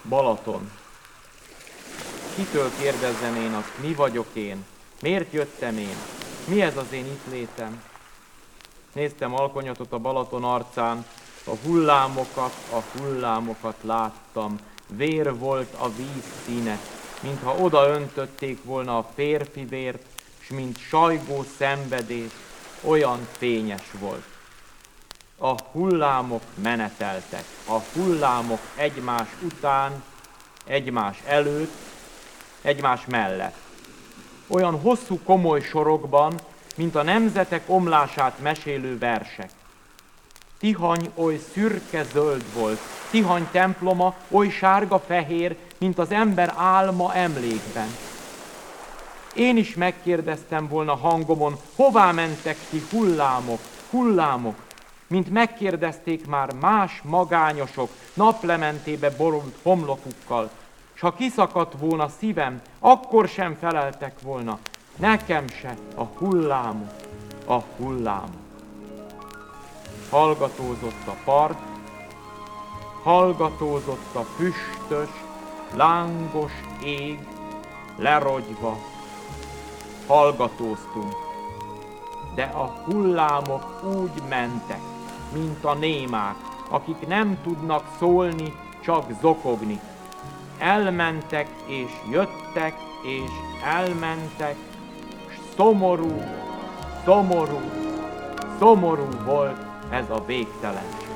Balaton. Kitől kérdezzem én azt, mi vagyok én? Miért jöttem én? Mi ez az én itt létem? Néztem alkonyatot a Balaton arcán, a hullámokat láttam. Vér volt a víz színe, mintha oda öntötték volna a férfi vért, s mint sajgó szenvedés, olyan fényes volt. A hullámok meneteltek, a hullámok egymás után, egymás előtt, egymás mellett. Olyan hosszú, komoly sorokban, mint a nemzetek omlását mesélő versek. Tihany oly szürke-zöld volt, Tihany temploma oly sárga-fehér, mint az ember álma emlékben. Én is megkérdeztem volna hangomon, hová mentek ti hullámok, hullámok, mint megkérdezték már más magányosok naplementébe borult homlokukkal, s ha kiszakadt volna szívem, akkor sem feleltek volna, nekem se a hullámok, a hullámok. Hallgatózott a part, hallgatózott a füstös, lángos ég, lerogyva, hallgatóztunk, de a hullámok úgy mentek, mint a némák, akik nem tudnak szólni, csak zokogni. Elmentek és jöttek és elmentek, s szomorú, szomorú, szomorú volt ez a végtelenség.